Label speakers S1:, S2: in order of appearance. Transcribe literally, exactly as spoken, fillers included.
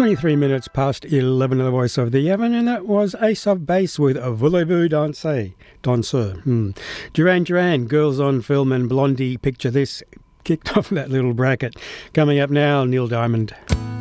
S1: twenty-three minutes past eleven of the Voice of the Yavin, and that was Ace of Base with Voulez-vous danser? Danseur. Hmm. Duran Duran, Girls on Film and Blondie, Picture This, kicked off that little bracket. Coming up now, Neil Diamond.